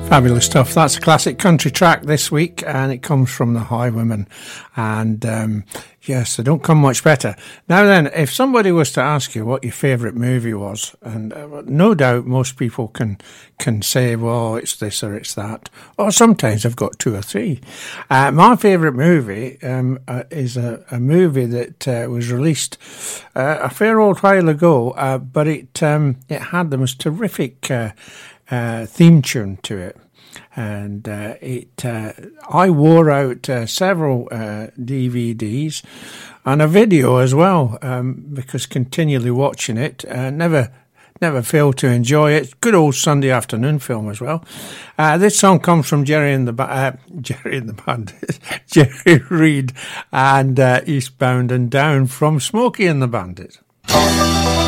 Fabulous stuff. That's a classic country track this week, and it comes from the Highwaymen. And yes, they don't come much better. Now then, if somebody was to ask you what your favourite movie was, and no doubt most people can say, well, it's this or it's that, or sometimes I've got two or three. My favourite movie is a movie that was released a fair old while ago, but it had the most terrific theme tune to it, and I wore out several DVDs and a video as well, because continually watching it, never failed to enjoy it. Good old Sunday afternoon film as well. This song comes from Jerry Reed, and Eastbound and Down from Smokey and the Bandit.